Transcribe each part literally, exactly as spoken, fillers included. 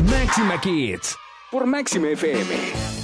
Máxima Kids por Máxima F M.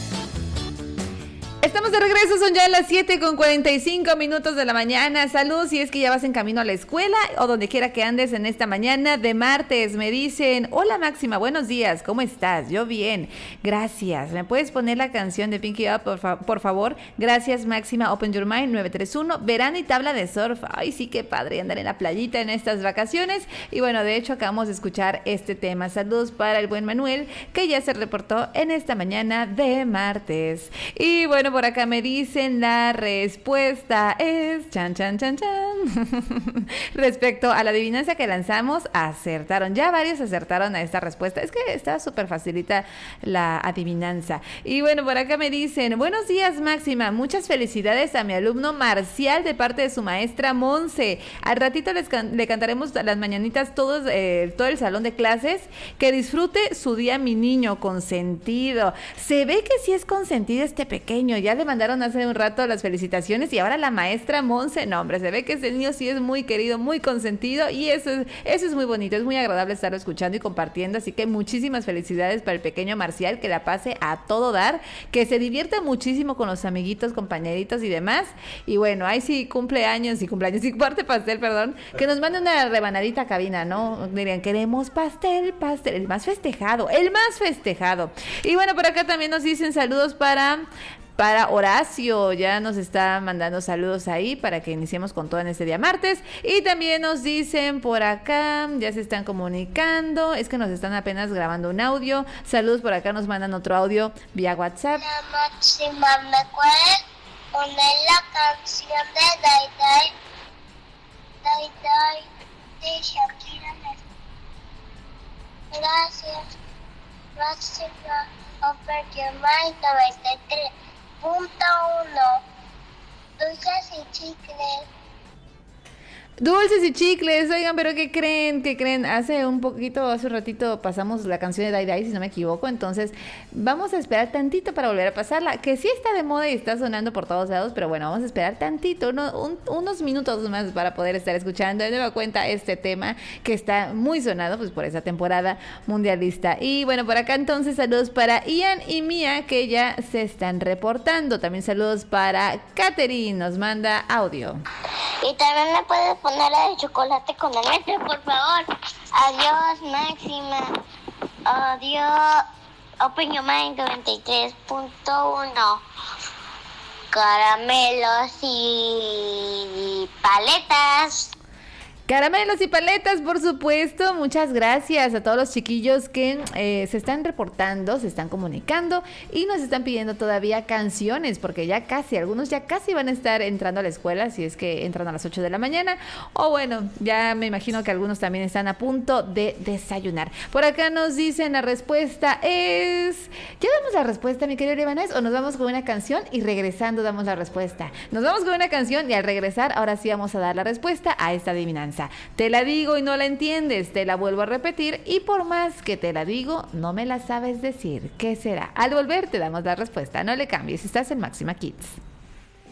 Estamos de regreso, son ya las siete con cuarenta y cinco minutos de la mañana. Salud si es que ya vas en camino a la escuela o donde quiera que andes en esta mañana de martes. Me dicen, hola Máxima, buenos días, ¿cómo estás? Yo bien, gracias. ¿Me puedes poner la canción de Pinky Up, por, fa por favor? Gracias Máxima, Open Your Mind, nueve tres uno, verano y tabla de surf. Ay, sí, qué padre andar en la playita en estas vacaciones. Y bueno, de hecho acabamos de escuchar este tema. Saludos para el buen Manuel, que ya se reportó en esta mañana de martes. Y bueno, por acá me dicen la respuesta es chan chan chan chan. Respecto a la adivinanza que lanzamos, acertaron. Ya varios acertaron a esta respuesta. Es que está súper facilita la adivinanza. Y bueno, por acá me dicen, buenos días Máxima, muchas felicidades a mi alumno Marcial de parte de su maestra Monse. Al ratito les can le cantaremos las mañanitas todos, eh, todo el salón de clases. Que disfrute su día mi niño consentido. Se ve que sí es consentido este pequeño. Ya le mandaron hace un rato las felicitaciones y ahora la maestra Monse, no hombre, se ve que ese niño sí es muy querido, muy consentido y eso es, eso es muy bonito, es muy agradable estarlo escuchando y compartiendo, así que muchísimas felicidades para el pequeño Marcial, que la pase a todo dar, que se divierta muchísimo con los amiguitos, compañeritos y demás, y bueno, ahí sí cumpleaños y cumpleaños y parte pastel, perdón, que nos mande una rebanadita a cabina, ¿no? Dirían, queremos pastel, pastel, el más festejado, el más festejado. Y bueno, por acá también nos dicen saludos para... Para Horacio, ya nos está mandando saludos ahí para que iniciemos con todo en este día martes. Y también nos dicen por acá, ya se están comunicando, es que nos están apenas grabando un audio. Saludos por acá, nos mandan otro audio vía WhatsApp. La Máxima, ¿me puedes poner la canción de Dai Dai? Dai Dai de Shakira. Gracias. Máxima, Open Your Mind noventa y tres punto uno. Dulces y chicles. Dulces y chicles, oigan, pero ¿qué creen? ¿Qué creen? Hace un poquito, hace un ratito pasamos la canción de Dai Dai, si no me equivoco, entonces vamos a esperar tantito para volver a pasarla, que sí está de moda y está sonando por todos lados, pero bueno, vamos a esperar tantito, uno, un, unos minutos más para poder estar escuchando de nueva cuenta este tema que está muy sonado pues por esa temporada mundialista. Y bueno, por acá entonces saludos para Ian y Mía, que ya se están reportando. También saludos para Katherine, nos manda audio. Y también me puedes poner la de chocolate con el metro, por favor. Adiós, Máxima. Adiós. Open Your Mind noventa y tres punto uno. Caramelos y paletas. Caramelos y paletas, por supuesto. Muchas gracias a todos los chiquillos que eh, se están reportando, se están comunicando y nos están pidiendo todavía canciones, porque ya casi, algunos ya casi van a estar entrando a la escuela, si es que entran a las ocho de la mañana, o bueno, ya me imagino que algunos también están a punto de desayunar. Por acá nos dicen la respuesta es... ¿Ya damos la respuesta, mi querido Libanés, o nos vamos con una canción y regresando damos la respuesta? Nos vamos con una canción y al regresar ahora sí vamos a dar la respuesta a esta adivinanza. Te la digo y no la entiendes, te la vuelvo a repetir y por más que te la digo, no me la sabes decir. ¿Qué será? Al volver te damos la respuesta. No le cambies, estás en Máxima Kids.